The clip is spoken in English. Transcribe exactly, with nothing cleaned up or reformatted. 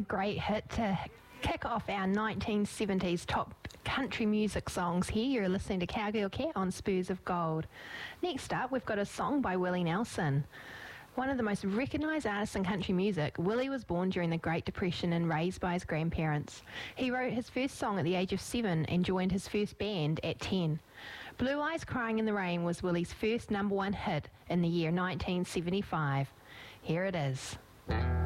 A great hit to kick off our nineteen seventies top country music songs here. You're listening to Cowgirl Cat on Spurs of Gold. Next up, we've got a song by Willie Nelson. One of the most recognised artists in country music, Willie was born during the Great Depression and raised by his grandparents. He wrote his first song at the age of seven and joined his first band at ten. Blue Eyes Crying in the Rain was Willie's first number one hit in the year nineteen seventy-five. Here it is.